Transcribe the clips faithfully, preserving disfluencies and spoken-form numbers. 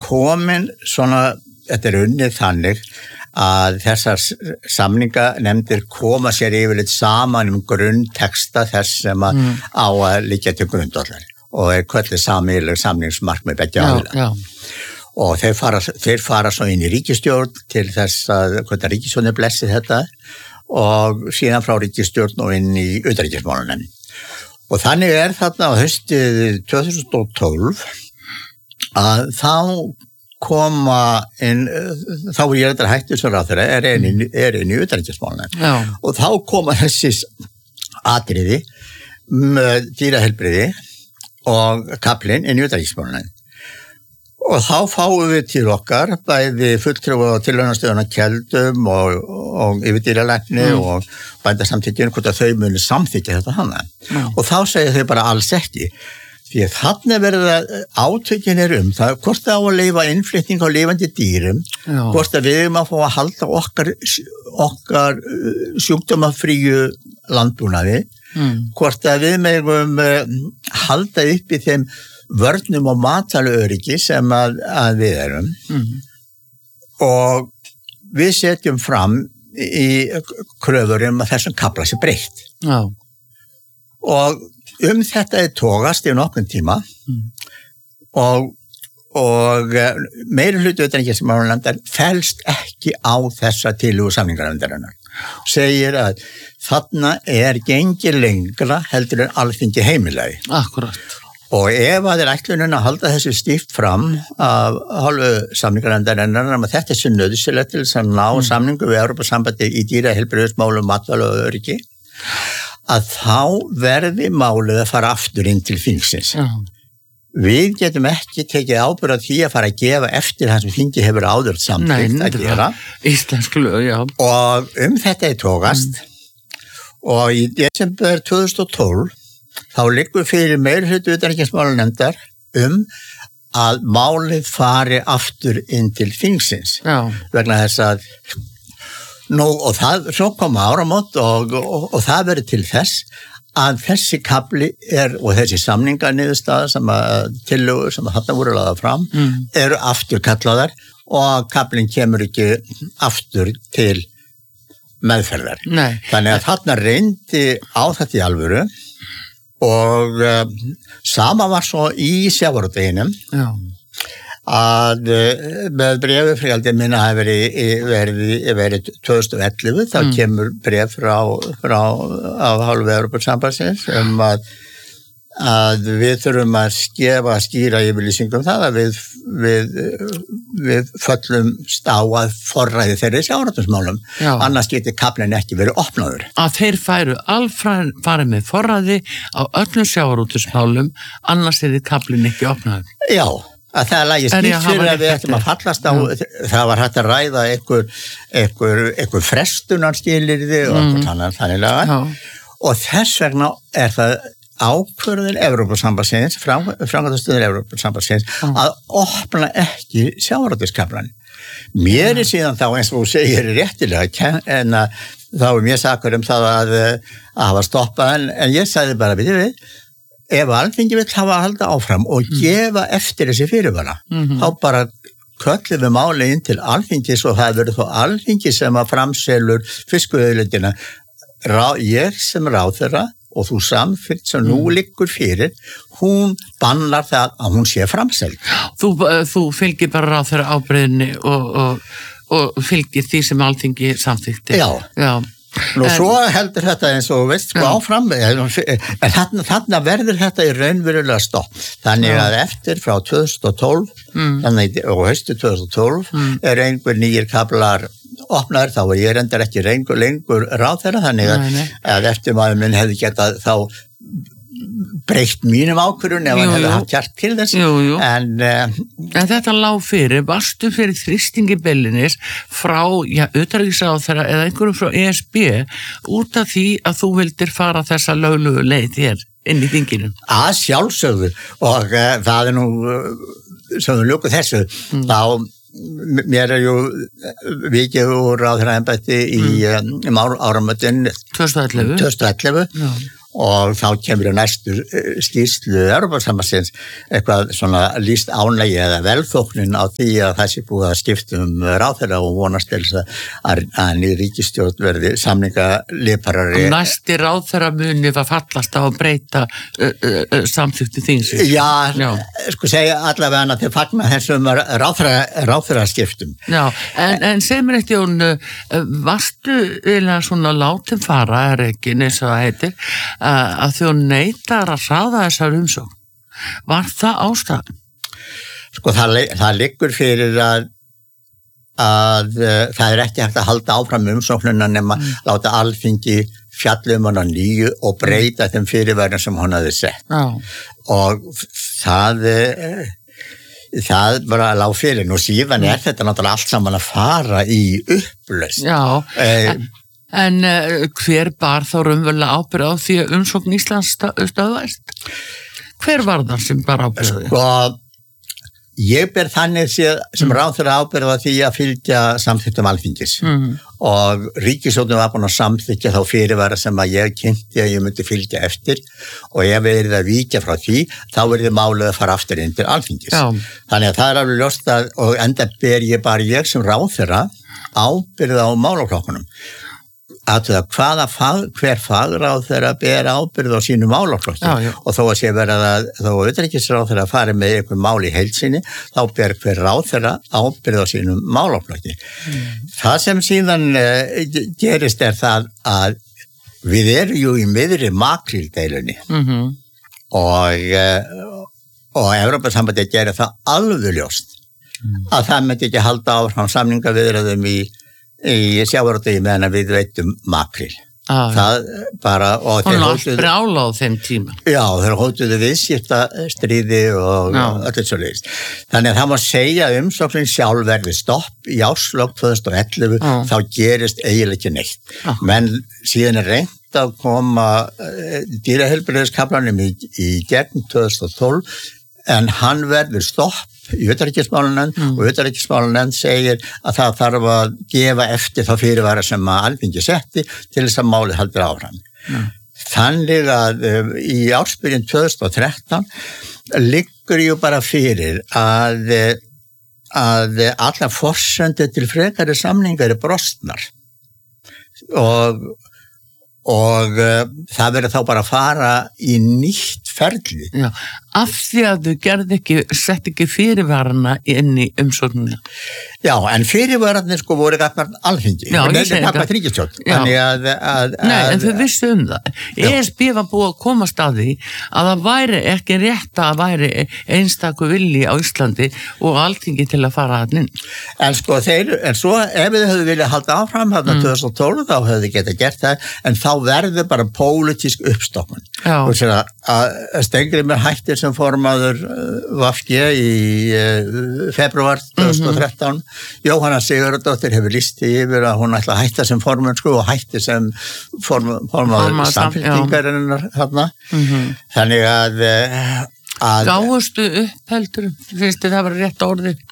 komin svona, þetta er unnið þannig að þessar samninganefndir koma sér yfirleitt saman um grunntexta þess sem að mm. á að liggja til grundvallar og er kvöldið sameiginleg samningsmarkmið beggja aðila. Og þeir fara, þeir fara svo inn í ríkisstjórn til þess að hvernig ríkisstjórnin blessi þetta og síðan frá ríkisstjórn og inn í utanríkismálanefnd. Og þannig er þarna á haustið tvö þúsund og tólf að þá koma inn, þá er ég þetta hættu sem ráðherra, er einu er inn í utanríkismálanefnd. Og þá koma þessi atriði með dýraheilbrigði og kaflinn inn í utanríkismálanefnd. Og þá fáum við til okkar bæði fulltrúa og tilraunastöðuna Keldum og, og yfirdýralækni mm. og bændasamtökin hvort að þau muni samþykja þetta hana. Mm. Og þá segja þau bara alls ekki. Því að þarna verða átökin er um það, hvort það á að leyfa innflytning á lifandi dýrum, Já. Hvort að við erum að fá að halda okkar, okkar sjúkdómafríu landbúnaði, mm. hvort að við megum halda upp í þeim vörnum og matvælaöryggi sem að, að við erum mm. og við setjum fram í kröfur um að þessum kafla sé breytt. Já. Og um þetta er togast í nokkurn tíma mm. og, og meiri hluti utanríkismálanefndar fellst ekki á þessa tillögu samninganefndarinnar. Segir að þarna er gengið lengra heldur en Alþingi heimilagi. Akkurat. Og ef að þeir ætlunin að halda þessu stíft fram af hálfu samninganefndarinnar að þetta er svo nauðsynlegt til þess að ná mm. samningu við Evrópusambandi í dýraheilbrigðismálum, matvæla og öryggi, að þá verði málið að fara aftur inn til þingsins. Já. Við getum ekki tekið ábyrgð á því að fara að gefa eftir það sem þingi hefur áður samþykkt að gera. Íslensku lög, já. Og um þetta er togast mm. og í desember tvö þúsund og tólf þá liggur fyrir meirihluta utanríkismálanefndar um að málið fari aftur inn til þingsins. Já. Vegna þess að nú, og það, svo koma áramót og, og, og það verður til þess að þessi kafli er, og þessi samninganiðurstaða sem að tillögur sem að þarna voru lagðar fram, mm. eru aftur kallaðar og kaflinn kemur ekki aftur til meðferðar. Nei. Þannig að þarna reyndi á þetta í alvöru og um, sama var svo í sjávarútveginum að með brefi frældi minna hafi verið, verið, verið tvö þúsund og ellefu þá mm. kemur bref frá, frá af hálfu Evrópusambandsins um að, að við þurfum að skefa skýra yfirlýsingum það að við, við, við föllum á að forræði þeirri sjávarútvegsmálum. Annars getur kaflinn ekki verið opnaður. Að þeir færu alfræð farið með forræði á öllum sjávarútvegsmálum, annars er kaflinn ekki opnaður. Já. Að það lægi skýrt fyrir að við ættum að fallast á, já. Það var hægt að ræða einhver, einhver, einhver frestunarskilyrði og mm. þannig þannig og þess vegna er það ákvörðun Evrópusambandsins, framkvæmdastöður Evrópusambandsins mm. að opna ekki sjávarútvegskaflann. Mér er síðan þá eins og þú segir réttilega en að þá er mér sakur um það að, að hafa stoppað en, en ég sagði bara við við ef Alþingi vill hafa að halda áfram og gefa mm. eftir þessi fyrirvara, mm-hmm. þá bara köllum við málið inn til Alþingis og það verður þó Alþingi sem að framselur fiskveiðiauðlindina. Ég sem ráðherra og þú samþykkt sem nú liggur fyrir, hún bannar það að hún sé framseld. Þú, þú fylgir bara ráðherra ábyrgðinni og, og, og fylgir því sem Alþingi samþykkti. Já. Já. Nú en, svo heldur þetta eins og veist sko áfram en þarna, þarna verður þetta í raunverulega stopp þannig að eftir frá tvö þúsund og tólf mm. þannig og haustu tvö þúsund og tólf mm. er einhver nýjir kaflar opnaður þá og ég reyndar ekki lengur, lengur ráðherra þannig að, nei, nei. að eftir maður minn hefði getað þá breytt mínum ákvörðun ef hann hefði haft hjart til þess jú, jú. En, uh, en þetta lá fyrir, varstu fyrir þrýstingi bellinis frá, já, utanríkisráðherra eða einhverjum frá E S B út af því að þú vildir fara þessa löglugu leið hér inn í þinginu? Að sjálfsögðu og uh, það er nú uh, sem þú ljókuð þessu mm. þá mér er ju vikið úr ráðherraembætti í mm. um áramötin tvö þúsund og ellefu, tvö þúsund og ellefu. og þá kemur í næstu skýrslu Evrópusambandsins eitthvað svona lýst ánægi eða velþóknun á því að það sé búið að skipta um ráðherra og vonast til þess að, að ný ríkisstjórn verði samningaliðparari. Næsti ráðherra muni var fallast á að breyta uh, uh, samþykti þings. Já, Já, sko segja allavega að þeir fagna þessum ráðherra, ráðherra skiptum. Já, en, en segir mér eitt Jón, varstu eða svona látum fara, er ekki eins og það heitir, að þjó neitar að hraða þessar umsókn. Var það ástæðan? Sko það, það liggur fyrir að, að uh, það er ekki hægt að halda áfram umsóknuna nema mm. láta Alþingi fjallum hana nýju og breyta þeim fyrirværum sem hún hafði sett. Já. Og það, uh, það bara lág fyrir. Nú síðan er þetta náttúrulega allt saman að fara í upplausn. Já, uh, en En uh, hver bar þá raunverulega ábyrgð á því að umsókn Íslands stöðvæst? Hver var það sem bar ábyrgð? Sko, ég ber þannig sem mm. ráðherra ábyrgð á því að fylgja samþykktum Alþingis mm. og ríkisstjórnin var búin að samþykkja þá fyrirvara sem að ég kynnti að ég myndi fylgja eftir og ef við erum að víkja frá því, þá verður málið að fara aftur inn til Alþingis. Já. Þannig að það er alveg ljóst að, og enda ber ég bara ég sem ráðherra ábyrgð á málaflokkunum. Að hvaða fag, hver fagráð þeirra ber ábyrgð á sínu málaflokki og þó að sé verið að þó að utanríkisráð þeirra fari með einhver mál í heild sinni, þá ber hver ráð þeirra ábyrgð á sínu málaflokki. Mm. Það sem síðan uh, gerist er það að við erum jú í miðri makríldeilunni mm-hmm. og uh, og Evrópusambandið gerir það alveg ljóst mm. að það myndi ekki halda áfram samningaviðræðum í í sjávarútvegi meðan við veitum makril. Ah, það bara og þeir hótuðu brjála á þeim tíma. Já, þeir hótuðu viðskipta stríði og öllu svo leiðist. Þannig að það má segja umsóknin sjálf verði stopp í árslok tvö þúsund og ellefu ah. þá gerist eiginlega ekki neitt. Ah. Men síðan er reynt að koma uh, dýraheilbrigðiskaflanum í, í gegn tvö þúsund og tólf en hann verður stopp í utanríkismálanefnd mm. og utanríkismálanefnd segir að það þarf að gefa eftir þá fyrirvara sem að Alþingi setti til þess að málið haldur áfram. Mm. Þannig að um, í ársbyrjun tvö þúsund og þrettán liggur jú bara fyrir að, að alla forsendur til frekari samningar er brostnar og og uh, það verður þá bara að fara í nýtt ferli. Já, af því að þau gerði ekki, sett ekki fyrirvarana inn í umsóknina. Já, en fyrirvararnir sko voru gafnart Alþingi. Já, ég segi þetta. Þannig að, að... Nei, að, en þau vissu um það. E S B var búið að komast að því að það væri ekki rétt að væri einstakur vilji á Íslandi og Alþingi til að fara að inn. En sko þeir, en svo ef þau höfðu viljað halda áfram þarna mm. tvö þúsund og tólf þá höfðu þau getað gert það, en þá verður bara pólitísk uppstokkun. Og sér að, að Steingrímur hættir sem formaður V G í uh, februar tvö þúsund og þrettán. Mm-hmm. Jóhanna Sigurðardóttir hefur lýst yfir að hún ætla að hætta sem formaður sko og hætti sem form, formaður samfélkingarinnar þarna. Mm-hmm. Þannig að, að Gáðustu upp heldur, finnst þið það var rétt orðið?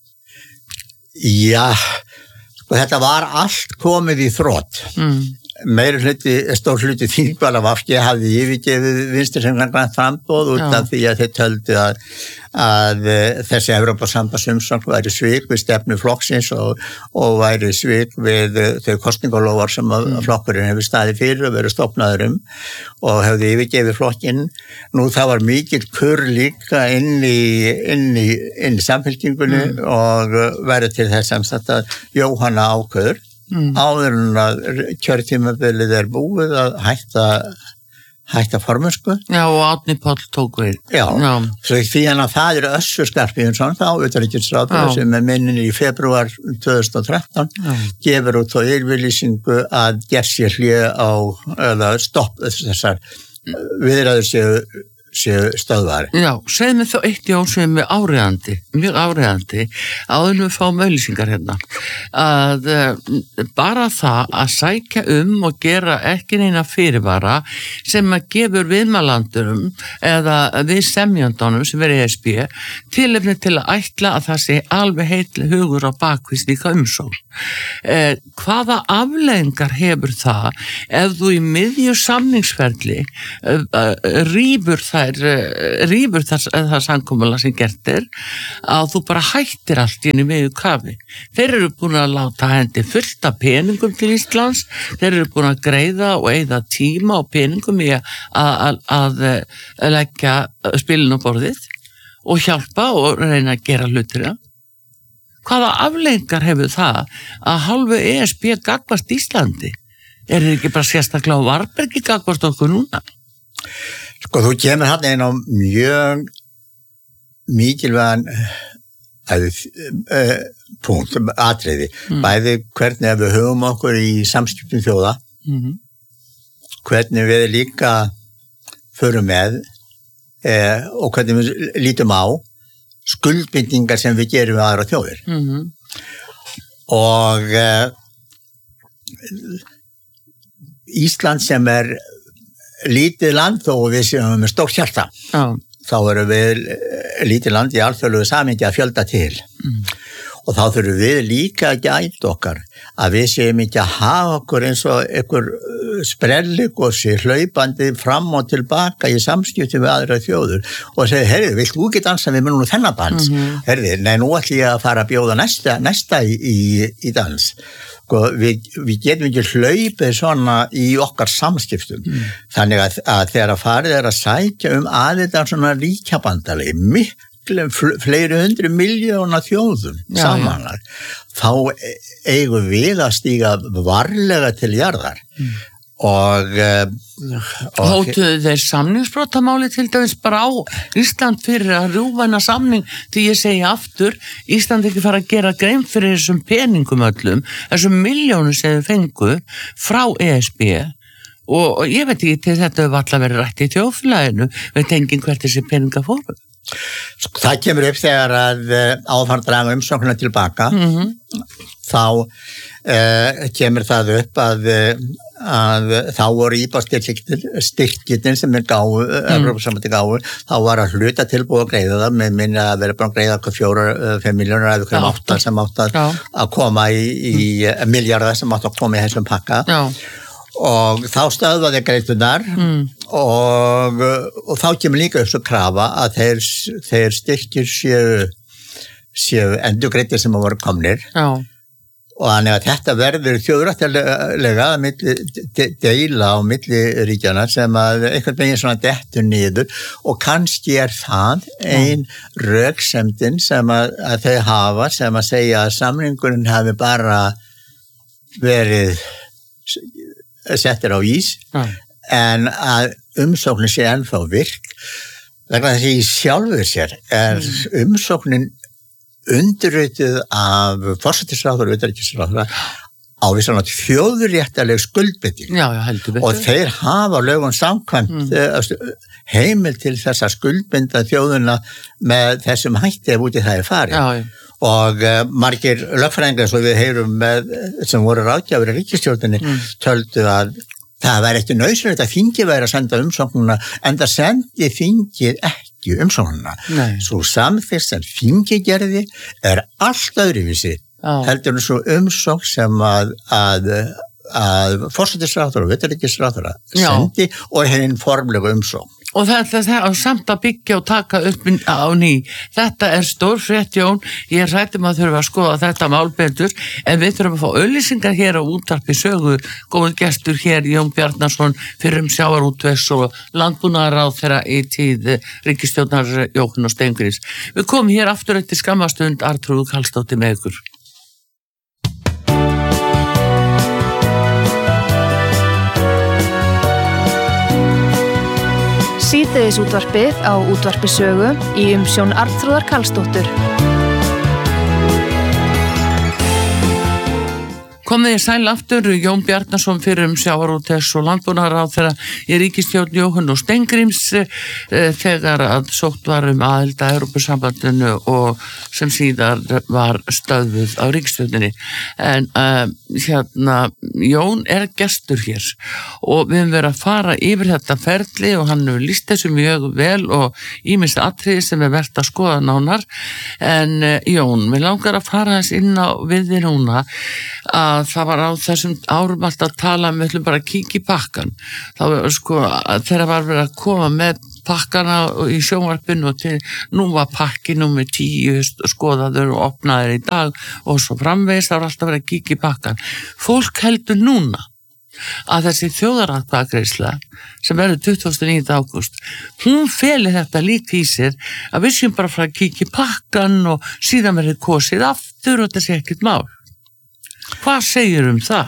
Já, sko þetta var allt komið í þrot. Mm. Meiri hluti, stór hluti þingvala V G hafði yfirgefið Vinstri-hreyfingarinnar grænt framboð út af því að þeir töldu að, að þessi Evrópusambandsumsókn væri svik við stefnu flokksins og, og væri svik við þau kosningalofar sem mm. flokkurinn hefur staðið fyrir og verið stofnaður um og hefði yfirgefið flokkinn. Nú það var mikil kurr líka inn í, inn í, inn í samfélkingunni mm. og verið til þess að þetta Jóhanna ákvöður Mm. áður en að kjörtímabilið er búið að hætta hætta formösku. Já, og Árni Páll tók við. Já, Já. Svo því að það eru Össur Skarphéðinsson þá utanríkisráðherra sem er minnin í febrúar tvö þúsund og þrettán Já. Gefur út á yfirlýsingu að gert sér hlé á eða stopp þessar viðræður séu séu stöðvar. Já, segð mér þá eitt Jón sem er mjög áreiðandi, mjög áreiðandi áður við fáum auglýsingar hérna að uh, bara það að sækja um og gera ekki neina fyrirvara sem að gefur viðmælandurum eða við semjandunum sem verið E S B tilefni til að ætla að það sé alveg heill hugur á bakvið slíka umsókn. Eh, hvaða afleiðingar hefur það ef þú í miðju samningsferli uh, uh, rýfur það rýfur það, það samkomulag sem gert er að þú bara hættir allt inn í miðju kafi. Þeir eru búin að láta hendi fullt af peningum til Íslands, þeir eru búin að greiða og eyða tíma og peningum í að, að, að, að leggja spilin á borðið og hjálpa og reyna að gera hlutina. Hvaða afleiðingar hefur það að hálfu E S B gagnvart Íslandi? Er þetta ekki bara sérstaklega á Varbergi gagnvart okkur núna? Sko, þú kemur hann inn á mjög mikilvægan uh, uh, punkt, atriði. Mm. Bæði hvernig við höfum okkur í samskiptum þjóða, mm-hmm. hvernig við líka förum með uh, og hvernig við lítum á skuldbindingar sem við gerum við aðra þjóðir. Mm-hmm. Og uh, Ísland sem er lítið land þó við séum með stórt hjarta. Já. Þá erum við lítið land í alþjóðlegu samhengi að fjölda til. Mm. Og þá þurfum við líka að gæta okkar að við séum ekki að hafa okkur eins og einhver sprelligossi hlaupandi fram og tilbaka í samskiptum við aðra þjóður og segja, heyrðu, vilt þú ekki dansa við munum þennan dans? Mm-hmm. Heyrðu, nei, nú ætlum ég að fara að bjóða næsta, næsta í, í, í dans. Við, við getum ekki hlaupið svona í okkar samskiptum. Mm. Þannig að, að þegar að farið er að sækja um aðeins svona ríkjabandalegi, miklu fleiri hundru miljóna þjóðum samanlar, þá eigum við að stíga varlega til jarðar. Mm. Og, og hótuðu þeir samningsbrotamáli til dæmis bara á Ísland fyrir að rjúfa hana samning því ég segi aftur, Ísland ekki fara að gera grein fyrir þessum peningum öllum, þessum miljónum sem þau fengu frá E S B og, og ég veit ekki til þetta hefur alltaf verið rætt í þjóðfélaginu, veit enginn hvert þessi peninga fóru. Það kemur upp þegar að áfram draga umsóknina tilbaka, mm-hmm. þá uh, kemur það upp að að þá voru íbáðstyrkirnir sem er gáu, mm. Evrópusambandi gáu, þá var að hluta tilbúið að greiða það með minna að vera bara að greiða okkur fjóra, fimm miljónur eða okkur átta sem átt að, að koma í, í mm. miljardar sem átt að koma í þessum pakka. Já. Og þá stöðvaði greiðtunar mm. og, og þá kemur líka upp svo krafa að þeir, þeir styrkir séu, séu endurgreiddir sem að voru komnir. Já. Og þannig að þetta verður þjóðrættilega að milli, de, deila á milli ríkjana sem að einhvern veginn svona dettur niður og kannski er það ein röksemdin sem að, að þau hafa sem að segja að samningurinn hafi bara verið settir á ís ja. En að umsóknin sé ennþá virk vegna þess að í sjálfur sér er mm. umsóknin undirrituð af forsætisráðherra og utanríkisráðherra á vissan átt þjóðréttaleg skuldbinding. Já, já, heldur betur. Og þeir hafa lögum samkvæmt mm. heimil til þess að skuldbinda þjóðuna með þessum hætti ef úti það er farið. Já, já. Og uh, margir lögfræðingar svo við heyrum með, sem voru ráðgjafir í ríkisstjórninni mm. töldu að það væri eftir nauðsynlegt að þingið væri að senda umsóknuna en það sendi þingið ekki umsóknuna. Nei. Svo samþykkt sem þingið gerði er allt öðruvísi heldur en svo umsókn sem að, að, að forsætisráðherra og utanríkisráðherra sendi og hinn formlega umsókn. Og þetta er samt að byggja og taka upp á ný. Þetta er stór frétt, Jón. Ég rættum að þurfa að skoða þetta mál betur, en við þurfum að fá auglýsingar hér á útvarpi sögu. Góður gestur hér, Jón Bjarnason, fyrrum sjávarútvegs og landbúnaðarráðherra í tíð ríkisstjórnar Jóhann Steingríms. Við komum hér aftur eftir skammastund, Arnþrúður Karlsdóttir með ykkur. Síðdegis útvarpið á útvarpi sögu í umsjón Arnþrúðar Karlsdóttur. Komið í sæl aftur, Jón Bjarnason fyrir um sjávarútvegs og landbúnaðarráðherra í ríkisstjórn Jóhann og Steingríms e, þegar að sótt var um aðild að Evrópusambandinu og sem síðar var stöðvuð á ríkisstjórninni. En e, hérna, Jón er gestur hér og við höfum verið að fara yfir þetta ferli og hann hefur lýst þessu mjög vel og ýmis atriði sem er vert að skoða nánar. En e, Jón, við langar að fara þess inn á við þér núna að það var á þessum árum alltaf að tala um, við ætlum bara að kíkja í pakkan. Það var sko, þegar var verið að koma með pakkana í sjónvarpinu og til, nú var pakki númer tíu skoðaður og opnaður í dag og svo framvegis, það var alltaf verið að kíkja í pakkan. Fólk heldur núna að þessi þjóðaratkvæðagreiðsla sem verður tuttugasta og níunda ágúst, hún feli þetta líka í sér að við séum bara frá að kíkja í pakkan og síðan verður kosið aftur og þetta sé ekkert mál. Hvað segir um það?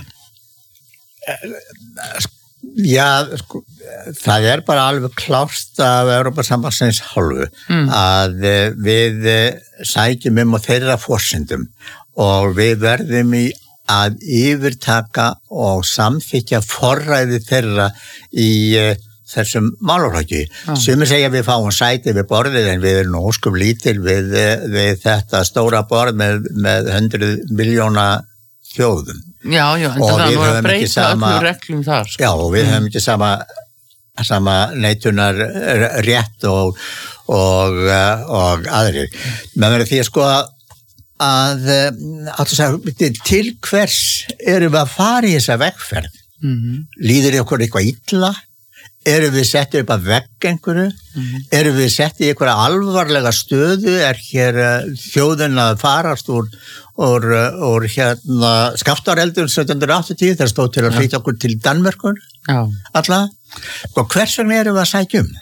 Já, sko, það er bara alveg klárt af Evrópusambandsins hálfu mm. að við sækjum um á þeirra forsendum og við verðum í að yfirtaka og samþykja forræði þeirra í uh, þessum málaflokki. Ah. Sumir segja við fáum sæti við borðið en við erum óskum lítil við, við þetta stóra borð með, með hundruð miljóna þjóðum. Já, já, en það var að breyta öllum reglum þar. Sko. Já, og við mm. höfum ekki sama, sama neitunar rétt og, og, og aðrir. Men verður því að sko að, að segja, til hvers erum við að fara í þessa vegferð? Mm-hmm. Líður okkur eitthvað illa? Erum við settið upp að vegg einhverju? Mm-hmm. Erum við settið í einhverja alvarlega stöðu? Er hér þjóðin að farast úr, úr, úr hérna Skaftáreldun sautján hundrað áttatíu þegar stóð til að flytja okkur til Danmerkur? Já. Alla? Og hvers vegna erum við að sækja um?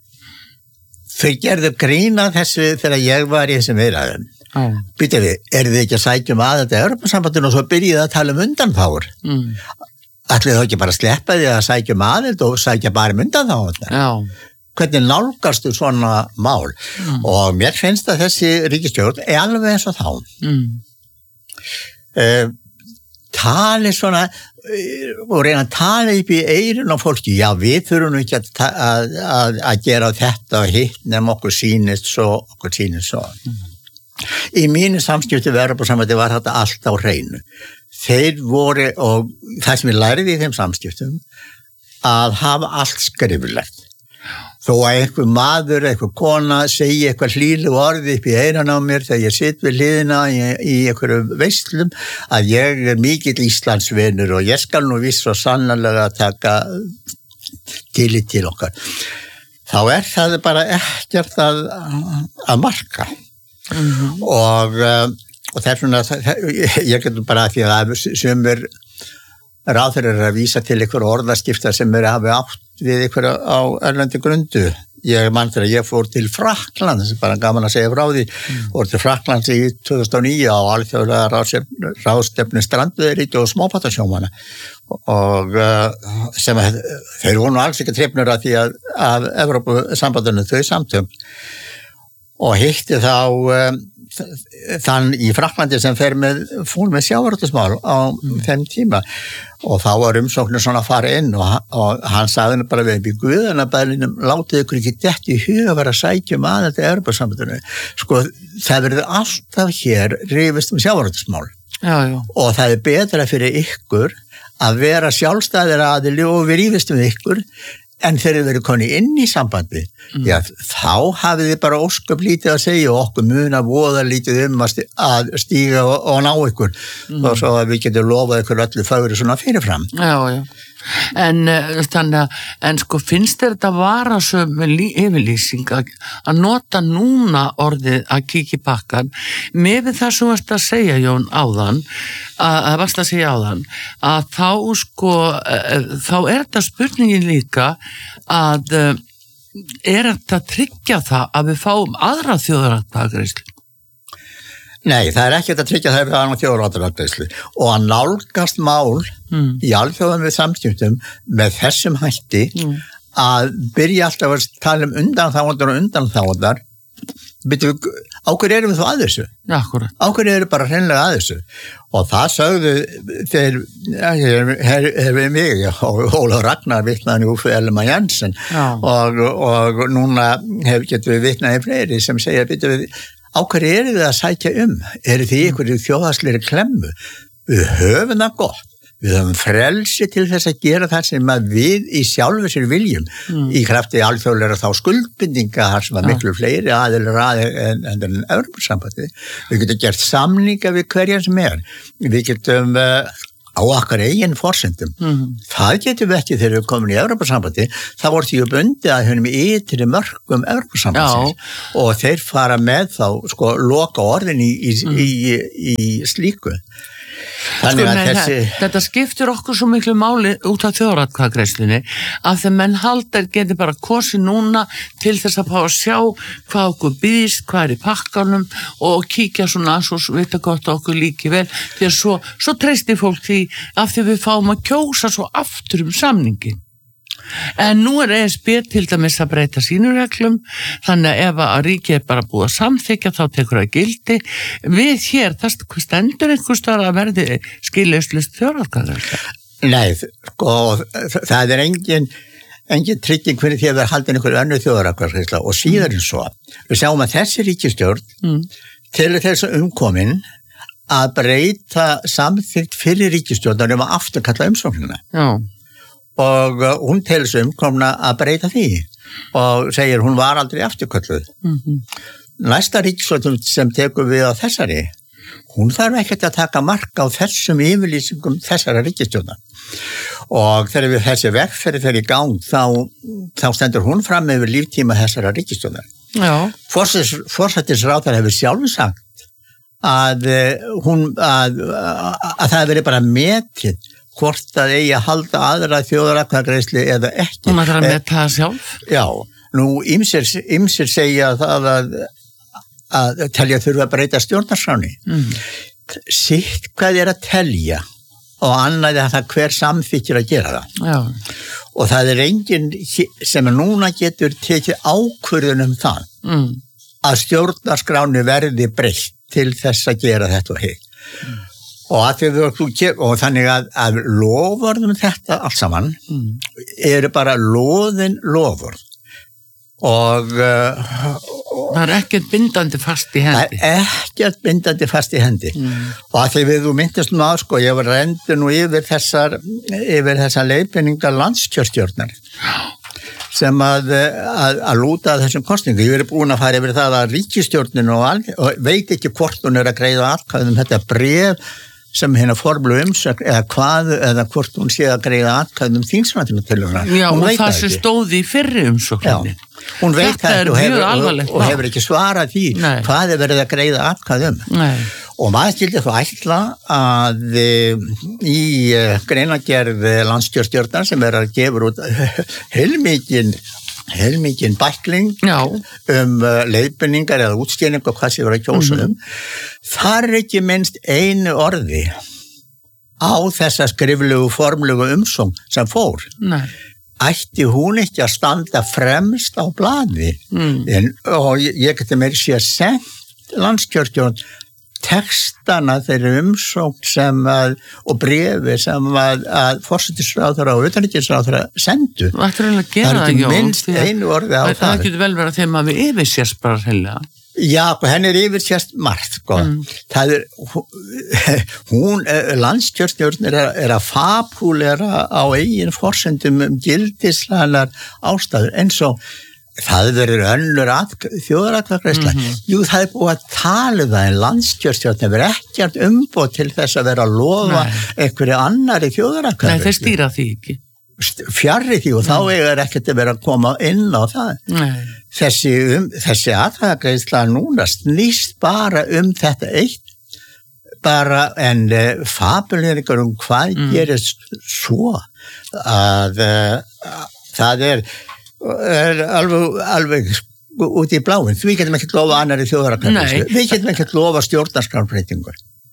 Þau gerðu grína þessu þegar ég var í þessum viðræðum. Oh. Býta við, er þið ekki að sækjum að þetta Evrópusambandinu og svo byrjið að tala um undanþágur? Mm. Ætlið þau ekki bara að sleppa því að sækjum að þetta og sækja bara um undanþágur? Já. Hvernig nálgastu svona mál? Mm. Og mér finnst að þessi ríkisstjórn er alveg eins og þá. Mm. Uh, tali svona uh, og reyna að tala upp í eyrun á fólki. Já, við þurfum ekki að, að, að, að gera þetta og hitt nefn okkur sýnist svo, okkur sýnist svo. Mm. Í mínu samskipti við Evrópusambandið var þetta allt á hreinu. Þeir voru, og það sem ég læriði í þeim samskiptum, að hafa allt skriflegt. Þó að einhver maður, einhver kona segi eitthvað hlýlu orði upp í eiran á mér þegar ég sitt við hliðina í, í einhverju veislum, að ég er mikill Íslandsvinur og ég skal nú viss og sannarlega taka tillit til okkar. Þá er það bara ekkert að, að marka. Mm-hmm. og, og það er svona ég getur bara því að sumir ráðherrar að vísa til einhver orðaskipta sem er að hafa átt við einhver á erlendi grundu. Ég mann þegar ég fór til Frakkland, það er bara gaman að segja frá því, mm. fór til Frakkland í tvö þúsund og níu á alþjóðlega ráðstefnu strandveiðiríkja og smábátasjómanna og sem að þeir voru nú alls ekki trefnur að því að, að Evrópusambandinu þau samtök og hitti þá um, þann í Frakklandi sem fer með, fór með sjávarútvegsmál á mm. þeim tíma og þá var umsóknir svona að fara inn og, og hann sagði henni bara við í guðanabælinum, látið ykkur ekki dett í hug að vera að sækja um að þetta Evrópusambandinu. Sko, það verður alltaf hér rifist um sjávarútvegsmál og það er betra fyrir ykkur að vera sjálfstæðir aðili og við rifist um ykkur en þegar þið verið koni inn í sambandi, mm. já, þá hafið þið bara ósköp lítið að segja og okkur mun að voða lítið um að, sti að stíga og, og ná ykkur mm. og svo að við getum lofað ykkur öllu fögru svona fyrirfram. Já, já. En, þannig, en sko finnst þér þetta vara sem yfirlýsing að, að nota núna orðið að kíkja í pakkan með það sem varst að segja Jón áðan að, að varst að segja áðan að þá sko þá er þetta spurningin líka að er þetta tryggja það að við fáum aðra þjóðaratkvæðagreiðslu? Nei, það er ekki að tryggja það við aðra þjóðaratkvæðagreiðslu og að nálgast mál mm. í alþjóðum við samskiptum með þessum hætti mm. að byrja alltaf að tala um undanþágundar og undanþágundar byrju, á hverju erum við þá að þessu? Já, akkurat. Á hverju erum við bara hreinlega að þessu? Og það sögðu þeir, hefur við mig, og Ólafur Ragnar vitnaði nú fyrir Elma Jensen og, og núna hef, getum við vitnaði fleiri sem segja, byrju við, á hverju erum við að sækja um? Eru þið einhverju þjóðhagslegri klemmu? Við höfum það gott. Við höfum frelsi til þess að gera það sem að við í sjálfu sér viljum mm. í krafti alþjóðlega þá skuldbindinga þar sem að miklu fleiri aðilar aðeins en, en, en Evrópusambandið. Við getum gert samninga við hverja sem er. Við getum uh, á okkar eigin forsendum. Mm. Það getum við ekki þegar við komum í Evrópusambandið. Það voru því að bundið að höfum í ytri mörkum Evrópusambandsins og þeir fara með þá sko loka orðin í, í, mm. í, í, í slíku. Sko, nei, þessi... Þetta skiptir okkur svo miklu máli út af þjóðaratkvæðagreiðslunni að þegar menn haldar geti bara kosið núna til þess að fá að sjá hvað okkur býðist, hvað er í pakkanum og kíkja svona svo vita gott okkur líki vel því að svo, svo treystir fólk því af því við fáum að kjósa svo aftur um samningin. En nú er E S B til dæmis að breyta sínureglum þannig að ef að ríkið er bara búið að samþykja þá tekur það gildi við hér, það stendur einhvers staðar að verði skiljaustlust þjóðaratkvæðagreiðsla? Nei, sko, það er engin engin trygging fyrir því að það er haldin einhverju önnur þjóðaratkvæðagreiðsla og síðar en svo við sjáum að þessi ríkisstjórn mm. til þess að umkomin að breyta samþykkt fyrir ríkisstjórnar um að afturkalla umsóknina. Já. Og hún til þess umkomna að breyta því og segir hún var aldrei afturkölluð. Mm-hmm. Næsta ríkisstjórn sem tekur við á þessari, hún þarf ekkert að taka mark á þessum yfirlýsingum þessara ríkisstjórnar. Og þegar við þessi vegferð fer í gang þá, þá stendur hún fram yfir líftíma þessara ríkisstjórnar. Forsætisráðherra hefur sjálf sagt að, hún, að, að, að það veri bara metið hvort það eigi að halda aðra þjóðaratkvæðagreiðslu eða ekki. Hún ætlar að meta það sjálf? Já, nú ýmsir, ýmsir segja það að, að telja þurfa að breyta stjórnarskráni. Mm. Sitt hvað er að telja og annað er það hver samþykir að gera það. Já. Og það er enginn sem núna getur tekið ákvörðun um það mm. að stjórnarskráni verði breytt til þess að gera þetta og hitt. Mm. Og, að og þannig að, að lofurðum þetta allt saman mm. eru bara loðin lofurð og, uh, og það er ekkert bindandi fast í hendi það er ekkert bindandi fast í hendi mm. og að því við þú myndist nú á sko ég var reyndu nú yfir þessar yfir þessar leiðbeiningar landskjörstjórnar sem að, að, að lúta að þessum kostningu. Ég er búin að fara yfir það að ríkisstjórnin og, og veit ekki hvort hún er að greiða atkvæðum þetta bréf sem hérna formlu umsögn eða hvað, eða hvort hún sé að greiða atkvæðum þingsvættingatillöguna. Já, hún og það sem stóði í fyrri umsögninni. Hún veit þetta það og hefur, og, og hefur ekki svarað því Nei. Hvað er verið að greiða atkvæðum. Nei. Og maður skildi þá ætla að í greinagerð landskjörstjórnar sem er að gefa út heilmikinn heilmikinn bækling Já. um uh, leiðbeiningar eða útskýringar og hvað sem verið að kjósa um. Mm-hmm. Það er ekki minnst einu orði á þessa skriflegu formlegu umsókn sem fór. Nei. Ætti hún ekki að standa fremst á blaði mm. en, og ég, ég geti meira sér sent landskjörstjórn textana þeirri umsókn sem að, og brefi sem að, að forsætisráðherra og utanríkisráðherra sendu. Það er ekki minnst einu orði á það. Það getur vel verið að þeim að við yfirsérst bara heila. Já, henni er yfirsérst margt. Mm. Það er, hún, landskjörstjórn er, er að fabúlera á eigin forsendum um gildislegar ástæður eins og það verður önnur þjóðaratkvæðagreiðsla. Mm-hmm. Jú, það er búið að tala það en landskjörstjórn hefur ekkert umboð til þess að vera að lofa einhverju annari þjóðaratkvæðagreiðslu. Nei, þeir stýra því ekki. Fjarri því og mm. þá er ekkert að vera að koma inn á það. Nei. Þessi, um, þessi atkvæðagreiðsla núna snýst bara um þetta eitt bara en uh, fabuleringar um hvað mm. gerist svo að uh, það er er alveg, alveg út í bláin. Við getum ekki lofa annari þjóðaratkvæðagreiðslu. Við getum ekki lofa stjórnarskrárbreytingur.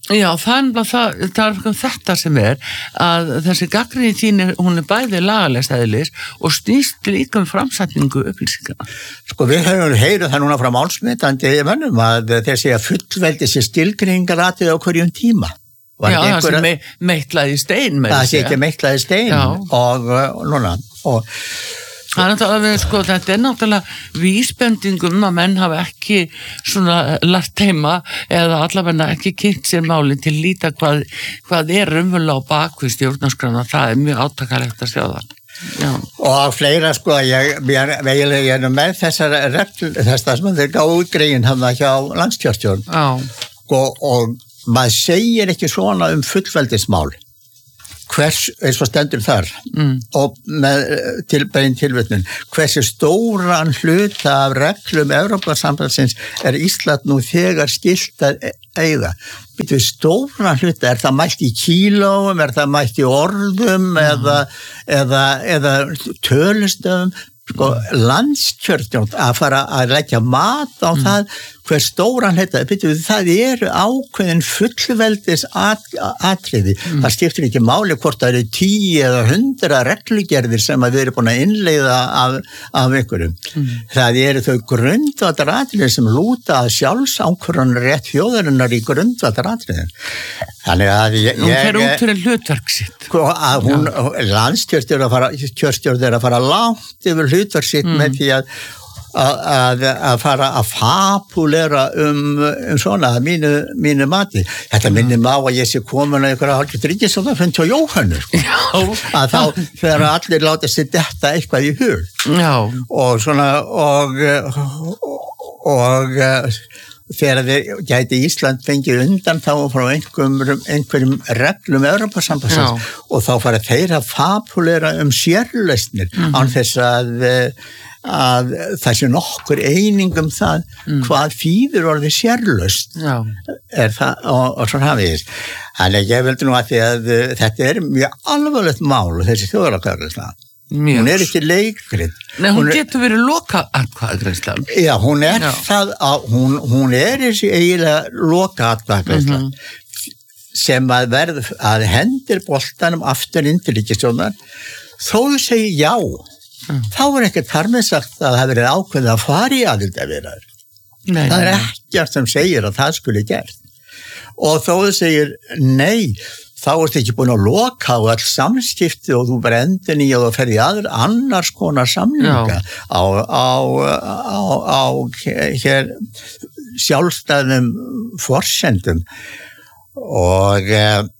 Já, það er, það, það er þetta sem er að þessi gagnrýni þín er, hún er bæði lagalegst eðlis og snýst líka um framsetningu upplýsingar. Sko við höfum heyrið það núna frá málsmetandi mönnum að þeir segja fullveldi sér skilgreiningaratið á hverjum tíma. Var Já, það einhverja... sem me, meitlaði stein með það sé ekki meitlaði stein og, og núna og Það er náttúrulega, sko, þetta er náttúrulega vísbendingum að menn hafa ekki svona lært heima eða allavega ekki kynnt sér máli til líta hvað, hvað er raunverulega á bakvið stjórnarskrána, það er mjög átakalegt að sjá það. Já. Og fleira sko, ég, ég, ég, ég er með þessar regl, þess að þeir gáðu útgreiðin hann hjá landskjörstjórn og, og maður segir ekki svona um fullveldismál. Hvers, eins og stendur þar mm. og með tilbæðin tilvitnun hversu stóran hluta af reglum Evrópusambandsins er Ísland nú þegar skylt að eiga. Býtu stóran hluta, er það mælt í kílóum, er það mælt í orðum mm. eða, eða, eða tölustöfum? Sko, landskjörstjórn að fara að leggja mat á mm. það hver stóran þetta, byrju, það eru ákveðin fullveldis at, atriði, mm. það skiptir ekki máli hvort það eru tíu eða hundra reglugerðir sem að við erum búin að innleiða af, af einhverjum mm. það eru þau grundvallar atriði sem lúta að sjálfsákvörðunar rétt þjóðarinnar í grundvallar atriði þannig að ég, hún fer út fyrir hlutverk sitt að hún, landskjörstjórn er að fara kjörstjórn er að fara langt yfir hlutverk sitt mm. með því að Að, að fara að fabulera um, um svona að mínu, mínu mati. Þetta minnir mig á að ég sé komin að einhverja hálfgett ríkisstjórnarfund hjá Jóhannu sko. Að þá þegar allir láta sér detta eitthvað í hug Já. og svona og og, og þegar þeir gæti Ísland fengið undan þá frá einhverjum, einhverjum reglum Evrópusambandsins og þá fara þeir að fabulera um sérlausnir mm. án þess að að það sé nokkur eining um það mm. hvað þýðir orðið sérlaust er það og, og svo hafið þannig ég vildi nú að því að þetta er mjög alvarlegt mál þessi þjóðaratkvæðagreiðsla hún er ekki leikrið Nei, hún, hún getur verið loka atkvæðagreiðsla Já, hún er Já. það að hún, hún er þessi eiginlega loka atkvæðagreiðsla mm -hmm. sem að verð að hendir boltanum aftur inn til ríkisstjórnar þó þú segir já Mm. þá er ekkert þar með sagt að það hefur verið ákveðið að fara í aðildarviðræður. Það er ekkert sem segir að það skuli gert. Og þó þú segir nei, þá ertu ekki búin að loka á all samskipti og þú bara endur í og ferði aður annars konar samlinga á, á, á, á hér sjálfstæðum forsendum og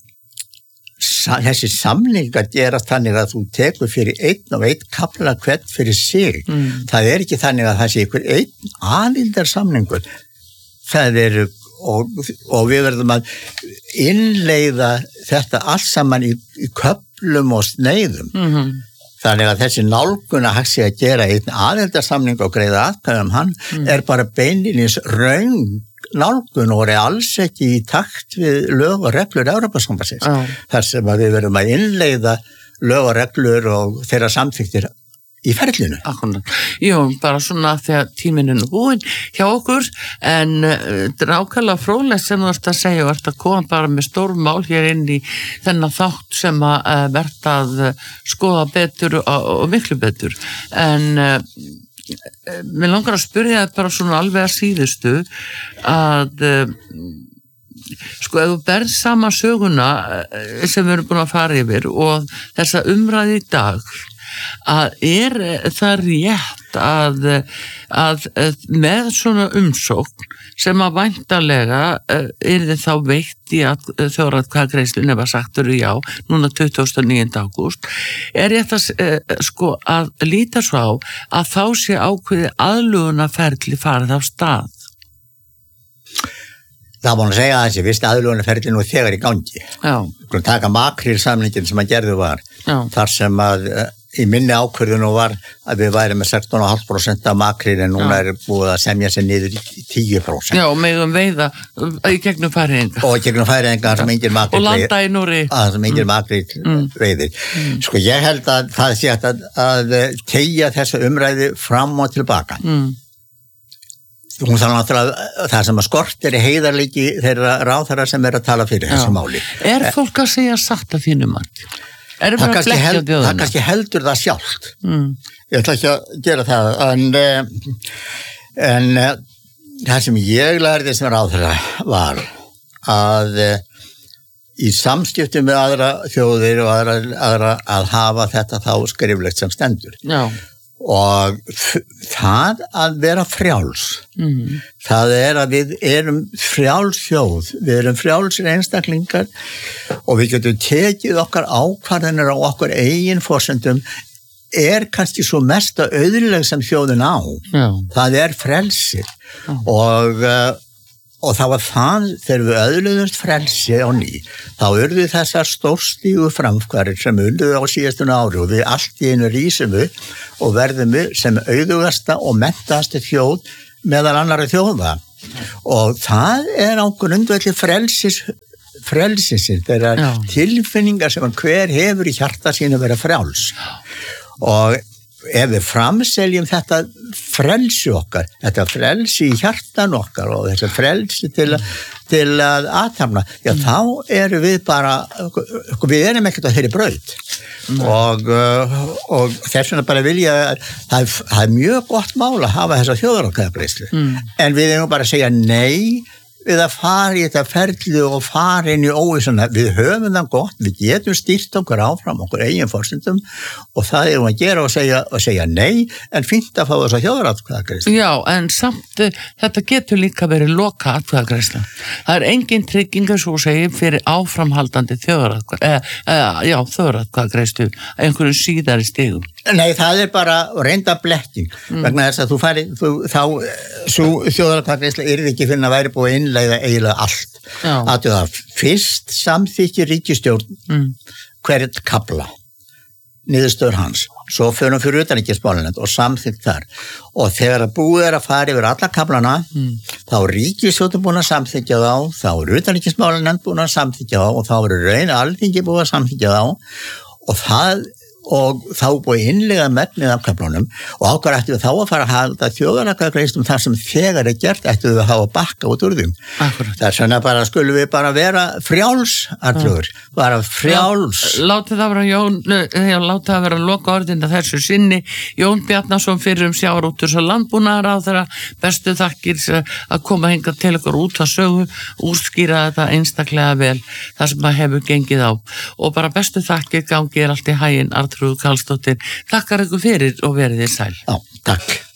þessi samlingar gerast þannig að þú tekur fyrir einn og einn kafla hvern fyrir sig mm. það er ekki þannig að það sé einhver einn aðildarsamningur það eru og, og við verðum að innleiða þetta allt saman í, í köflum og sneiðum mm-hmm. þannig að þessi nálgun að hægt sé að gera einn aðildarsamning og greiða atkvæðum hann mm. er bara beinlínis röng nálgun og er alls ekki í takt við lög og reglur Evrópusambandsins ah. þar sem að við verðum að innleiða lög og reglur og þeirra samþykktir í ferlinu. Akkurat. Jú, bara svona þegar tíminn er búinn hjá okkur en rákala fróðlegt sem þú ert að segja og ert að koma bara með stórum mál hér inn í þennan þátt sem að verða að skoða betur og, og miklu betur en mér langar að spyrja það bara svona alveg að síðustu að sko ef þú berð sama söguna sem við erum búin að fara yfir og þessa umræði í dag að er það rétt að, að, að með svona umsókn sem að væntanlega er þið þá veitt í að þjóðaratkvæðagreiðslunni var sagt eru já, núna tuttugasta og níunda ágúst, er rétt að sko að líta svo á að þá sé ákveði aðlögunarferli farið af stað? Það má að segja að þessi vist aðlögunarferli nú þegar í gangi. Já. Þú taka makrílsamningin sem að gerðu var, já. Þar sem að í minni ákvörðinu var að við væri með sextán komma fimm prósent af makríl en núna já. Er búið að semja sig niður í tíu prósent. Já, og megum veiða í gegnum færiðingar. Og í gegnum færiðingar sem engin makríl og landa í Núri. Að sem engin mm. makríl mm. veiðir. Mm. Sko ég held að það sé að, að teygja þessa umræði fram og tilbaka. Mm. hún þarf náttúrulega það sem að skortir í heiðarleiki þeirra ráðherra sem er að tala fyrir þessu máli. Er fólk að segja satt að þínu mann? Er það bara að blekkja held, þjóðina? Það kannski heldur það sjálft. Mm. Ég ætla ekki að gera það, en, en það sem ég lærði sem ráðherra var að í samskiptum með aðra þjóðir og aðra, aðra að hafa þetta þá skriflegt sem stendur. Já. Og það að vera frjáls, mm. það er að við erum frjáls þjóð, við erum frjálsir einstaklingar og við getum tekið okkar ákvarðanir á okkar eigin forsendum er kannski svo mesta auðrileg sem þjóðin á. Já. Það er frelsi Já. og Og það var það, þegar við öðluðumst frelsi á ný, þá urðu þessar stórstígu framkværir sem urðu á síðastuna ári og við allt í einu rísum við og verðum við sem auðugasta og menntaðasti þjóð meðal annarra þjóða. Og það er á grundvelli frelsis, frelsisins, þeirra Já. tilfinningar sem hver hefur í hjarta sínu að vera frjáls. Og ef við framseljum þetta frelsi okkar, þetta frelsi í hjartan okkar og þetta frelsi til, til að aðtapna, já mm. þá erum við bara, við erum ekkert á þeirri braut mm. og, og þess vegna bara vilja, það er, það er mjög gott mál að hafa þessa þjóðaratkvæðagreiðslu, mm. en við erum bara að segja nei við að fara í þetta ferli og fara inn í óvissuna. Við höfum það gott, við getum stýrt okkur áfram, okkur eigin forsendum og það erum að gera og segja, og segja nei, en fínt að fá þess að þjóðaratkvæðagreiðslu. Já, en samt þetta getur líka verið loka atkvæðagreiðsla. Það er engin tryggingar svo að segja fyrir áframhaldandi þjóðaratkvæðagreiðslu, eða já, þjóðaratkvæðagreiðslu einhverju síðari stigum. Nei, það er bara reynda blekking mm. vegna þess að þú færi, þú, þá svo þjóðaratkvæðagreiðsla yrði ekki fyrir að væri búið að innleiða eiginlega allt. Að það fyrst samþykki ríkisstjórn mm. hvert kafla niðurstöður hans, svo fyrir hann fyrir utanríkismálanefnd og samþykkt þar og þegar að búið er að fara yfir alla kaflana mm. þá er ríkisstjórn búin að samþykja þá, þá er utanríkismálanefnd búin að samþykja þá og þá er raun alþingi búin að samþykja þá og það og þá búið innlega megnið af kaflunum og ákvar ættu við þá að fara að halda þjóðaratkvæðagreiðslum þar sem þegar er gert ættu við að hafa bakka út úr þeim. Það er svona bara, skulum við bara vera frjáls, Arnlaugur, bara frjáls. Látið það vera Jón, já, látið það vera loka orðinda þessu sinni. Jón Bjarnason fyrir um sjávarútvegs- og landbúnaðarráðherra, bestu þakkir að koma hingað til ykkur út að sögu, útskýra þetta einstaklega vel, það sem að hefur gengið á og bara bestu þakkir gangi er allt í haginn, Arnlaugur Karlsdóttir, þakkar ykkur fyrir og verið þið sæl. Já, takk.